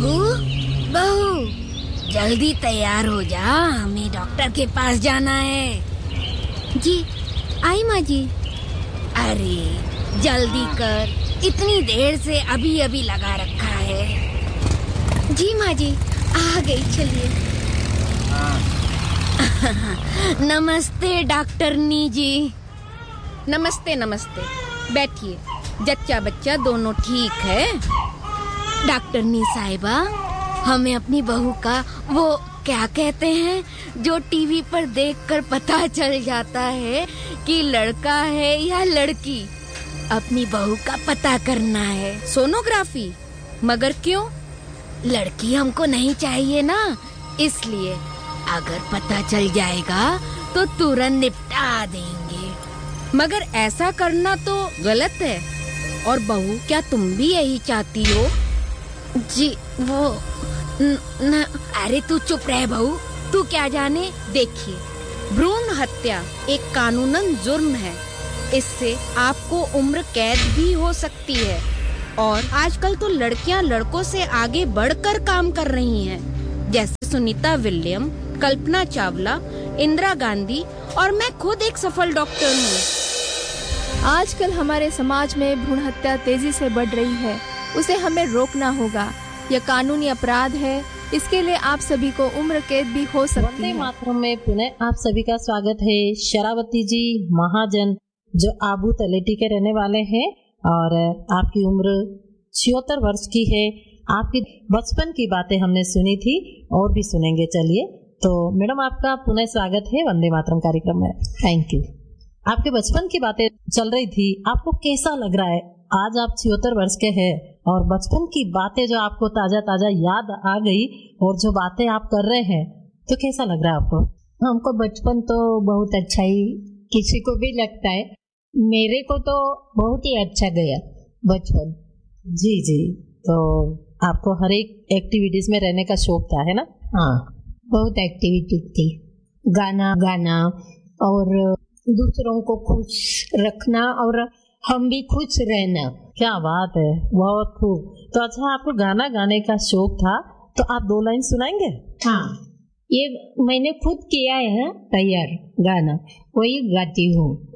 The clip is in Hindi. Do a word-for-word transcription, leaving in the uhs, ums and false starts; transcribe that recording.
बहू बहू जल्दी तैयार हो जा, हमें डॉक्टर के पास जाना है। जी आई माँ जी। अरे जल्दी कर, इतनी देर से अभी अभी लगा रखा है। जी माँ जी आ गई, चलिए। नमस्ते डॉक्टरनी जी। नमस्ते नमस्ते, बैठिए। जच्चा बच्चा दोनों ठीक है? डॉक्टरनी साहिबा, हमें अपनी बहू का वो क्या कहते हैं जो टीवी पर देखकर पता चल जाता है कि लड़का है या लड़की, अपनी बहू का पता करना है। सोनोग्राफी? मगर क्यों? लड़की हमको नहीं चाहिए ना, इसलिए अगर पता चल जाएगा तो तुरंत निपटा देंगे। मगर ऐसा करना तो गलत है। और बहू, क्या तुम भी यही चाहती हो? जी वो न, न, अरे तू चुप रह बहू, तू क्या जाने। देखिए, भ्रूण हत्या एक कानूनन जुर्म है। इससे आपको उम्र कैद भी हो सकती है। और आजकल तो लड़कियां लड़कों से आगे बढ़कर काम कर रही हैं, जैसे सुनीता विलियम, कल्पना चावला, इंदिरा गांधी और मैं खुद एक सफल डॉक्टर हूँ। आजकल हमारे समाज में भ्रूण हत्या तेजी से बढ़ रही है, उसे हमें रोकना होगा। यह कानूनी अपराध है, इसके लिए आप सभी को उम्र कैद भी हो सकती है। वंदे मातरम में पुनः आप सभी का स्वागत है। शरावती जी महाजन जो आबू तलेटी के रहने वाले हैं और आपकी उम्र छिहत्तर वर्ष की है। आपकी बचपन की बातें हमने सुनी थी और भी सुनेंगे। चलिए, तो मैडम आपका पुनः स्वागत है वंदे मातरम कार्यक्रम में। Thank you. आपके बचपन की बातें चल रही थी, आपको कैसा लग रहा है? आज आप छिहत्तर वर्ष के हैं और बचपन की बातें जो आपको ताजा ताजा याद आ गई और जो बातें आप कर रहे हैं, तो कैसा लग रहा है आपको? हमको बचपन तो बहुत अच्छा ही किसी को भी लगता है, मेरे को तो बहुत ही अच्छा गया बचपन। जी जी, तो आपको हर एक एक्टिविटीज में रहने का शौक था, है ना? हाँ, बहुत एक्टिविटी थी, गाना गाना और दूसरों को खुश रखना और हम भी खुश रहना। क्या बात है, बहुत खूब। तो अच्छा, आपको गाना गाने का शौक था, तो आप दो लाइन सुनाएंगे? हाँ, ये मैंने खुद किया है तैयार गाना, वही गाती हूँ।